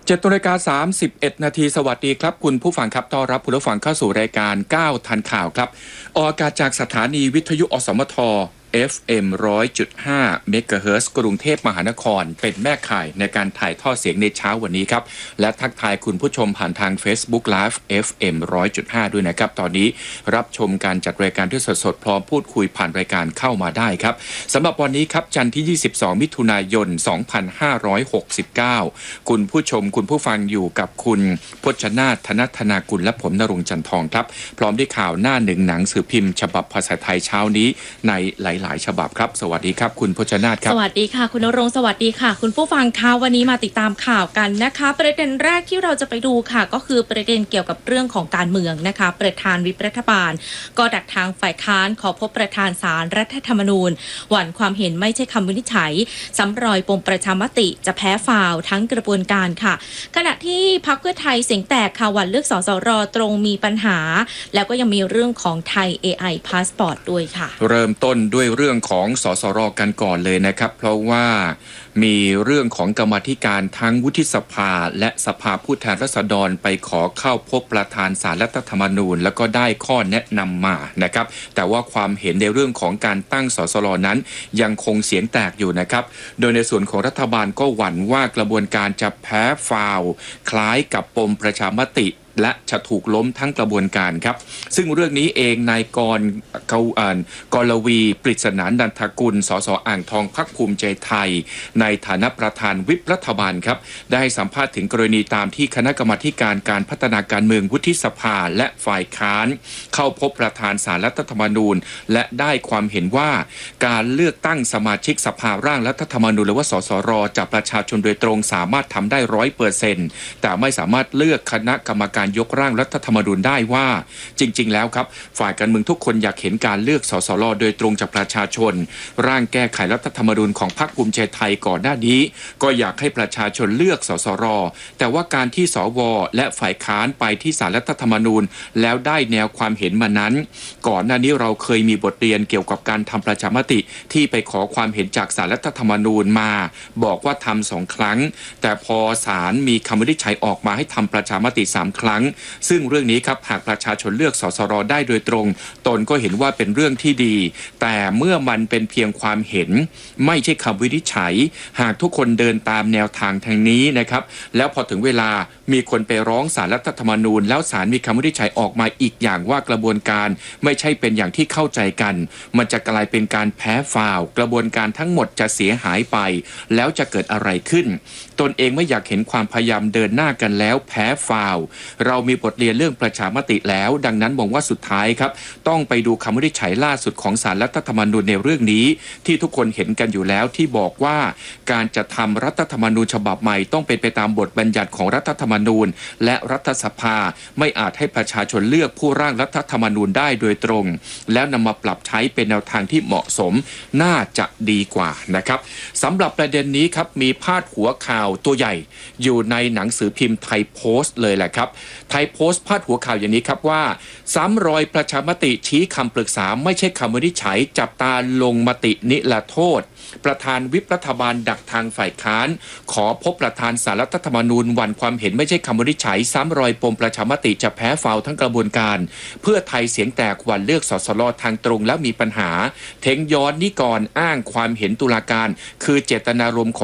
7:31 นาทีสวัสดีครับคุณผู้ฟังครับต้อนรับคุณผู้ฟังเข้าสู่รายการ9ทันข่าวครับออกอากาศจากสถานีวิทยุอสมทFM 100.5 เมกะเฮิรตซ์กรุงเทพมหานครเป็นแม่ข่ายในการถ่ายทอดเสียงในเช้าวันนี้ครับและทักทายคุณผู้ชมผ่านทาง Facebook Live FM 100.5 ด้วยนะครับตอนนี้รับชมการจัดรายการที่สดๆพร้อมพูดคุยผ่านรายการเข้ามาได้ครับสำหรับวันนี้ครับจันทร์ที่22มิถุนายน2569คุณผู้ชมคุณผู้ฟังอยู่กับคุณพจนาถ ธนธนากุลและผมณรงค์จันทองครับพร้อมด้วยข่าวหน้าหนึ่งหนังสือพิมพ์ฉบับภาษาไทยเช้านี้ในหลายฉบับครับสวัสดีครับคุณพจนาถครับสวัสดีค่ะคุณณรงค์สวัสดีค่ะคุณผู้ฟังค่ะวันนี้มาติดตามข่าวกันนะคะประเด็นแรกที่เราจะไปดูค่ะก็คือประเด็นเกี่ยวกับเรื่องของการเมืองนะคะประธานวิปรัฐบาลก็ดักทางฝ่ายค้านขอพบประธานศาลรัฐธรรมนูญหวั่นความเห็นไม่ใช่คำวินิจฉัยซ้ำรอยปมประชามติจะแพ้ฟาวทั้งกระบวนการค่ะขณะที่พรรคเพื่อไทยเสียงแตกค่ะหวั่นเลือกสสรตรงมีปัญหาแล้วก็ยังมีเรื่องของไทย AI Passport ด้วยค่ะเริ่มต้นด้วยเรื่องของสสรกันก่อนเลยนะครับเพราะว่ามีเรื่องของกรรมาธิการทั้งวุฒิสภาและสภาผู้แทนราษฎรไปขอเข้าพบประธานศาลรัฐธรรมนูญแล้วก็ได้ข้อแนะนำมานะครับแต่ว่าความเห็นในเรื่องของการตั้งสสรนั้นยังคงเสียงแตกอยู่นะครับโดยในส่วนของรัฐบาลก็หวั่นว่ากระบวนการจะแพ้ฟาวคล้ายกับปมประชามติและจะถูกล้มทั้งกระบวนการครับซึ่งเรื่องนี้เองนายกรวีปริศนานันทกุลสสอ่างทองพรรคภูมิใจไทยในฐานะประธานวิปรัฐบาลครับได้ให้สัมภาษณ์ถึงกรณีตามที่คณะกรรมาการการพัฒนาการเมืองวุฒิสภาและฝ่ายค้านเข้าพบประธานศาลรัฐธรรมนูญและได้ความเห็นว่าการเลือกตั้งสมาชิกสภาร่างรัฐธรรมนูญหรือว่าสสรจากประชาชนโดยตรงสามารถทำได้ 100% แต่ไม่สามารถเลือกคณะกรรมการยกร่างรัฐธรรมนูญได้ว่าจริงๆแล้วครับฝ่ายการเมืองทุกคนอยากเห็นการเลือกสสรโดยตรงจากประชาชนร่างแก้ไขรัฐธรรมนูญของพรรคภูมิใจไทยก่อนหน้านี้ก็อยากให้ประชาชนเลือกสสรแต่ว่าการที่สวและฝ่ายค้านไปที่ศาลรัฐธรรมนูญแล้วได้แนวความเห็นมานั้นก่อนหน้านี้เราเคยมีบทเรียนเกี่ยวกับการทำประชามติที่ไปขอความเห็นจากศาลรัฐธรรมนูญมาบอกว่าทำ2 ครั้งแต่พอศาลมีคำวินิจฉัยออกมาให้ทำประชามติ3 ครั้งซึ่งเรื่องนี้ครับหากประชาชนเลือกสสรได้โดยตรงตนก็เห็นว่าเป็นเรื่องที่ดีแต่เมื่อมันเป็นเพียงความเห็นไม่ใช่คำวินิจฉัยหากทุกคนเดินตามแนวทางทางนี้นะครับแล้วพอถึงเวลามีคนไปร้องศาลรัฐธรรมนูญแล้วศาลมีคำวินิจฉัยออกมาอีกอย่างว่ากระบวนการไม่ใช่เป็นอย่างที่เข้าใจกันมันจะกลายเป็นการแพ้ฟาวกระบวนการทั้งหมดจะเสียหายไปแล้วจะเกิดอะไรขึ้นตนเองไม่อยากเห็นความพยายามเดินหน้ากันแล้วแพ้ฟาวเรามีบทเรียนเรื่องประชามติแล้วดังนั้นมองว่าสุดท้ายครับต้องไปดูคำวินิจฉัยล่าสุดของศาลรัฐธรรมนูญในเรื่องนี้ที่ทุกคนเห็นกันอยู่แล้วที่บอกว่าการจะทำรัฐธรรมนูญฉบับใหม่ต้องเป็นไปตามบทบัญญัติของรัฐธรรมนูญและรัฐสภาไม่อาจให้ประชาชนเลือกผู้ร่างรัฐธรรมนูญได้โดยตรงแล้วนำมาปรับใช้เป็นแนวทางที่เหมาะสมน่าจะดีกว่านะครับสำหรับประเด็นนี้ครับมีพาดหัวข่าวตัวใหญ่อยู่ในหนังสือพิมพ์ไทยโพสต์เลยแหละครับไทยโพสต์พาดหัวข่าวอย่างนี้ครับว่าซ้ำรอยประชามติชี้คำปรึกษาไม่ใช่คำวินิจฉัยจับตาลงมตินิรโทษประธานวิปรัฐบาลดักทางฝ่ายค้านขอพบประธานศาลรัฐธรรมนูญวันความเห็นไม่ใช่คำวินิจฉัยซ้ำรอยปมประชามติจะแพ้ฟาวทั้งกระบวนการเพื่อไทยเสียงแตกวันเลือกสสรทางตรงแล้วมีปัญหาเทงย้อนนิกรอ้างความเห็นตุลาการคือเจตนารมณ์ของ